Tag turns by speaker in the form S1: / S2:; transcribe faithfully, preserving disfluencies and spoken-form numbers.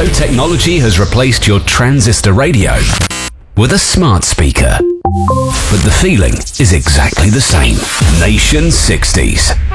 S1: technology has replaced your transistor radio with a smart speaker. But the feeling is exactly the same. Nation sixties.